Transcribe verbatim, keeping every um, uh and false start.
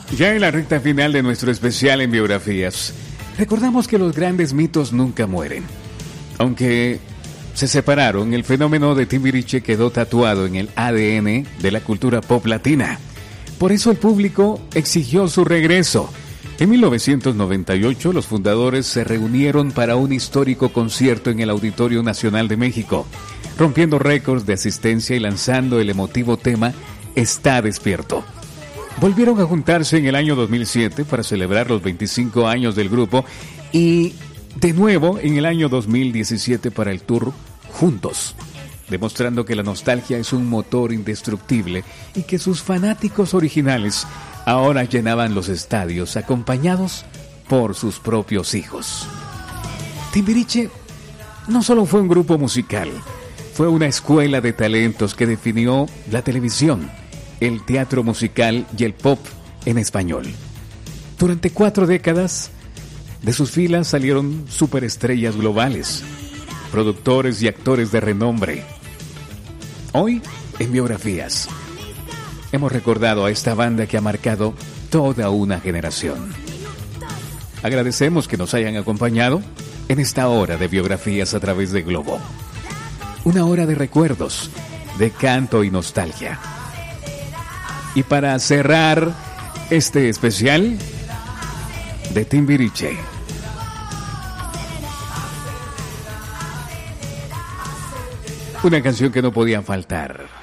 Ya en la recta final de nuestro especial en biografías, recordamos que los grandes mitos nunca mueren. Aunque se separaron, el fenómeno de Timbiriche quedó tatuado en el A D N de la cultura pop latina. Por eso el público exigió su regreso. En mil novecientos noventa y ocho, los fundadores se reunieron para un histórico concierto en el Auditorio Nacional de México, rompiendo récords de asistencia y lanzando el emotivo tema Está Despierto. Volvieron a juntarse en el año dos mil siete para celebrar los veinticinco años del grupo y de nuevo en el año dos mil diecisiete para el tour Juntos, demostrando que la nostalgia es un motor indestructible y que sus fanáticos originales ahora llenaban los estadios acompañados por sus propios hijos. Timbiriche no solo fue un grupo musical, fue una escuela de talentos que definió la televisión, el teatro musical y el pop en español. Durante cuatro décadas, de sus filas salieron superestrellas globales, productores y actores de renombre. Hoy, en Biografías, hemos recordado a esta banda que ha marcado toda una generación. Agradecemos que nos hayan acompañado en esta hora de Biografías a través de Globo. Una hora de recuerdos, de canto y nostalgia. Y para cerrar este especial de Timbiriche, una canción que no podía faltar.